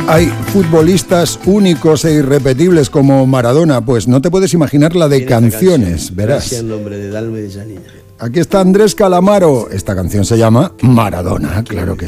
Hay futbolistas únicos e irrepetibles como Maradona, pues no te puedes imaginar la de canciones, verás. Gracias en nombre de Dalma y de Janina. Aquí está Andrés Calamaro. Esta canción se llama Maradona, claro que sí.